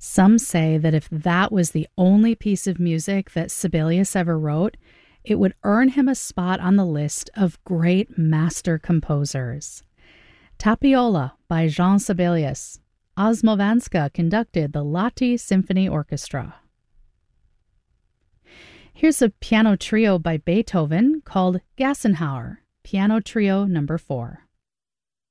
Some say that if that was the only piece of music that Sibelius ever wrote, it would earn him a spot on the list of great master composers. Tapiola by Jean Sibelius. Osmovanska conducted the Lahti Symphony Orchestra. Here's a piano trio by Beethoven called Gassenhauer, Piano Trio No. 4.